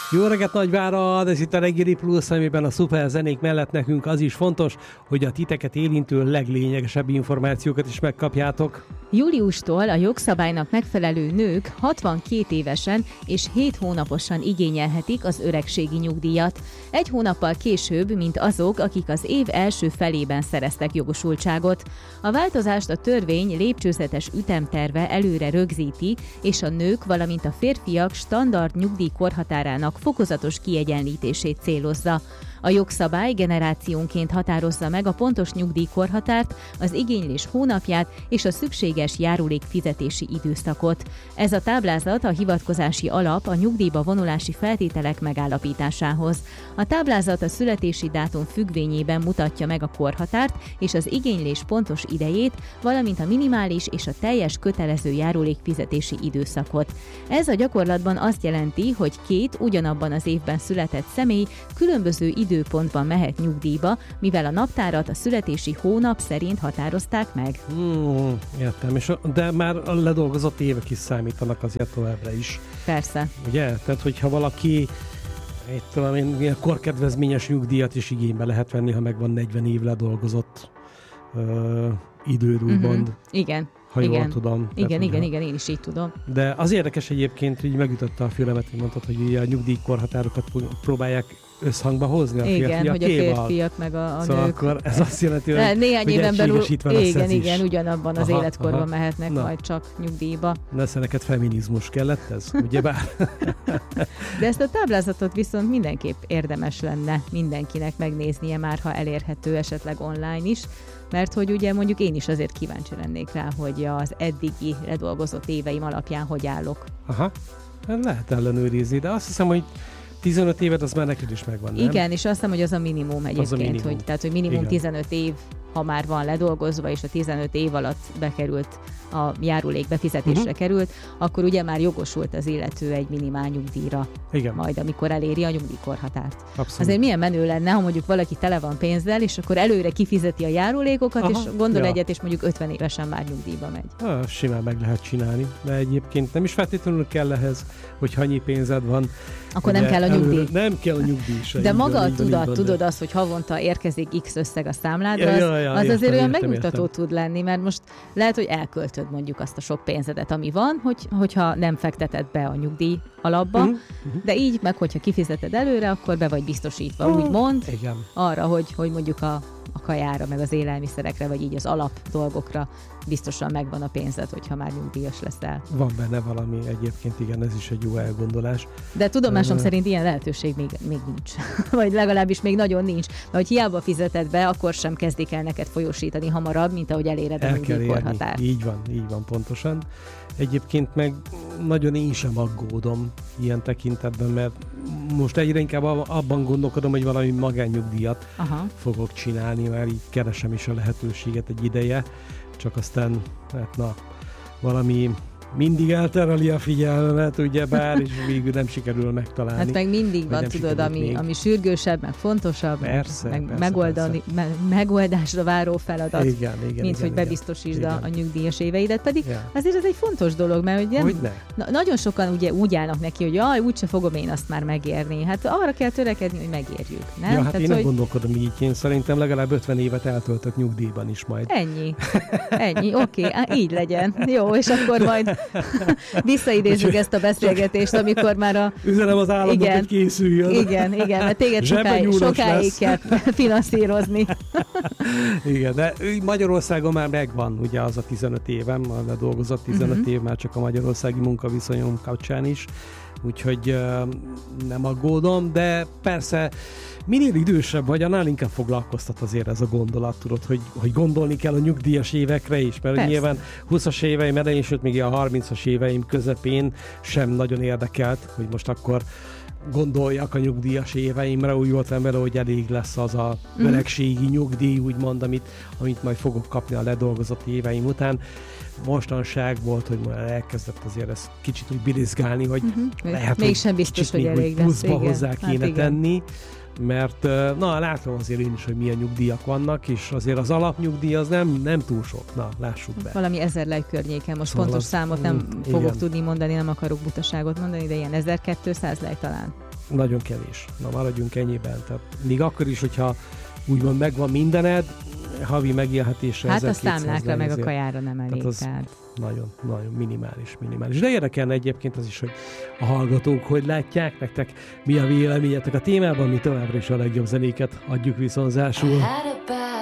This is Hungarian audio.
Jó reggelt, Nagyvárad! Ez itt a Reggeli Plusz, amiben a szuper zenék mellett nekünk az is fontos, hogy a titeket érintő leglényegesebb információkat is megkapjátok. Júliustól a jogszabálynak megfelelő nők 62 évesen és 7 hónaposan igényelhetik az öregségi nyugdíjat. 1 hónappal később, mint azok, akik az év első felében szereztek jogosultságot. A változást a törvény lépcsőzetes ütemterve előre rögzíti, és a nők, valamint a férfiak standard nyugdíjkorhatárának fokozatos kiegyenlítését célozza. A jogszabály generációnként határozza meg a pontos nyugdíjkorhatárt, az igénylés hónapját és a szükséges járulékfizetési időszakot. Ez a táblázat a hivatkozási alap a nyugdíjba vonulási feltételek megállapításához. A táblázat a születési dátum függvényében mutatja meg a korhatárt és az igénylés pontos idejét, valamint a minimális és a teljes kötelező járulékfizetési időszakot. Ez a gyakorlatban azt jelenti, hogy 2 ugyanabban az évben született személy különböző időpontban mehet nyugdíjba, mivel a naptárat a születési hónap szerint határozták meg. Értem, de már a ledolgozott évek is számítanak azért továbbra is. Persze. Ugye? Tehát, hogyha valaki ilyen korkedvezményes nyugdíjat is igénybe lehet venni, ha megvan 40 év ledolgozott időd, úgymond. Igen. Ha jól tudom. Igen, én is így tudom. De az érdekes egyébként, hogy megütötte a fülemet, hogy mondtad, hogy a nyugdíjkorhatárokat próbálják összhangba hozni a férfiakéval. Igen, hogy a férfiak meg a szóval nők. Akkor ez azt jelenti, hogy néhány éven belül, igen, is. ugyanabban az életkorban mehetnek majd csak nyugdíjba. Nesze neked feminizmus kellett ez, ugyebár? De ezt a táblázatot viszont mindenképp érdemes lenne mindenkinek megnéznie már, ha elérhető esetleg online is, mert hogy ugye mondjuk én is azért kíváncsi lennék rá, hogy az eddigi ledolgozott éveim alapján hogy állok. Aha, lehet ellenőrizni, de azt hiszem, hogy 15 évet az már neked is megvan, nem? Igen, és azt hiszem, hogy az a minimum egyébként, hogy minimum igen. 15 év, ha már van ledolgozva, és a 15 év alatt bekerült, a járulék befizetésre került, akkor ugye már jogosult az illető egy minimál nyugdíjra. Igen. Majd amikor eléri a nyugdíjkorhatárt. Abszolút. Azért milyen menő lenne, ha mondjuk valaki tele van pénzzel, és akkor előre kifizeti a járulékokat, és gondol egyet, és mondjuk 50 évesen már nyugdíjba megy. Simán meg lehet csinálni, de egyébként nem is feltétlenül kell ehhez, hogy annyi pénzed van. Akkor nem kell a nyugdíj. Nem kell a nyugdíj se. De maga a tudat, tudod azt, hogy havonta érkezik X összeg a számládra, az azért olyan megnyugtató tud lenni, mert most lehet, hogy elköltöd mondjuk azt a sok pénzedet, ami van, hogyha nem fekteted be a nyugdíj alapba, de így, meg hogyha kifizeted előre, akkor be vagy biztosítva, úgymond, arra, hogy mondjuk a kajára, meg az élelmiszerekre, vagy így az alap dolgokra biztosan megvan a pénzed, hogyha már nyugdíjas leszel. Van benne valami egyébként, igen, ez is egy jó elgondolás. De tudomásom szerint ilyen lehetőség még nincs. Vagy legalábbis még nagyon nincs. Mert hogy hiába fizeted be, akkor sem kezdik el neked folyósítani hamarabb, mint ahogy eléred a nyugdíjkorhatárt. Így van pontosan. Egyébként meg nagyon én sem aggódom ilyen tekintetben, mert most egyre inkább abban gondolkodom, hogy valami magánnyugdíjat fogok csinálni, mert így keresem is a lehetőséget egy ideje, csak aztán, valami mindig eltereli a figyelmet, ugyebár, és végül nem sikerül megtalálni. Hát meg mindig van, tudod, ami sürgősebb, meg fontosabb, persze, megoldásra váró feladat, igen, hogy bebiztosítsd a nyugdíjas éveidet, pedig azért ez egy fontos dolog, mert ugye nagyon sokan ugye úgy állnak neki, hogy úgyse fogom én azt már megérni. Hát arra kell törekedni, hogy megérjük, nem? Ja, hát én nem gondolkodom így, én szerintem legalább 50 évet eltöltök nyugdíjban is majd. Ennyi, oké, így legyen. Jó, és akkor majd visszaidézzük ezt a beszélgetést, amikor már üzenem az államnak, hogy készüljön. Igen, mert téged sokáig kell finanszírozni. Igen, de Magyarországon már megvan ugye az a 15 évem, a ledolgozott 15 év már csak a magyarországi munkaviszonyom kapcsán is, úgyhogy nem aggódom, de persze minél idősebb vagy, annál inkább foglalkoztat azért ez a gondolat, tudod, hogy gondolni kell a nyugdíjas évekre is, mert nyilván 20-as éveim elején, sőt még a 30-as éveim közepén sem nagyon érdekelt, hogy most akkor gondoljak a nyugdíjas éveimre, úgy voltam vele, hogy elég lesz az a öregségi nyugdíj, úgymond, amit majd fogok kapni a ledolgozott éveim után. Mostanság volt, hogy már elkezdett azért ezt kicsit úgy birizgálni, hogy lehet, mégsem biztos, hogy elég lesz. Pluszba hozzá kéne tenni, mert látom azért én is, hogy milyen nyugdíjak vannak, és azért az alapnyugdíj az nem túl sok, lássuk be. Valami 1000 lej környéken, most pontos számot nem fogok tudni mondani, nem akarok butaságot mondani, de ilyen 1200 lej talán. nagyon kevés. Na, maradjunk ennyiben. Tehát még akkor is, hogyha úgymond megvan mindened, havi megélhetésre hát a számlákra meg a kajára nem elég. Tehát nagyon, nagyon minimális. De érdekelne egyébként az is, hogy a hallgatók hogy látják, nektek mi a véleményetek a témában, mi továbbra is a legjobb zenéket adjuk viszonzásul.